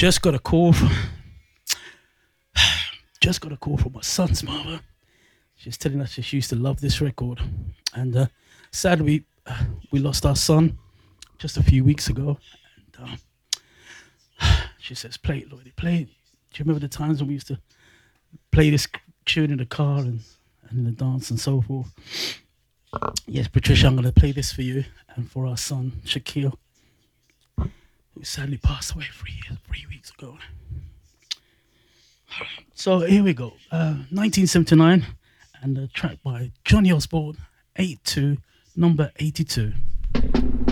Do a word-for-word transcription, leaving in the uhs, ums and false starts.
just got a call from just got a call from my son's mother. She's telling us that she used to love this record, and uh, sadly, uh, we lost our son just a few weeks ago. And uh, she says, "Play it, Lloydie, play it." Do you remember the times when we used to play this tune in the car and, and in the dance and so forth? Yes, Patricia, I'm going to play this for you and for our son, Shaquille, who sadly passed away three years, three weeks ago. So here we go. Uh, nineteen seventy-nine, and a track by Johnny Osborne, eight two, number eighty-two.